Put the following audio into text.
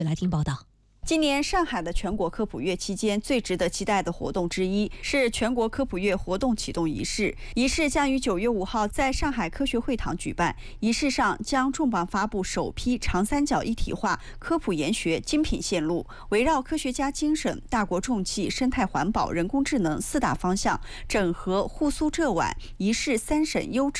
来听报道。 今年上海的全国科普月期间，最值得期待的活动之一是全国科普月活动启动仪式。仪式将于9月5号在上海科学会堂举办。仪式上将重磅发布首批长三角一体化科普研学精品线路，围绕科学家精神、大国重器、生态环保、人工智能4大方向，整合沪苏浙皖一市3省优质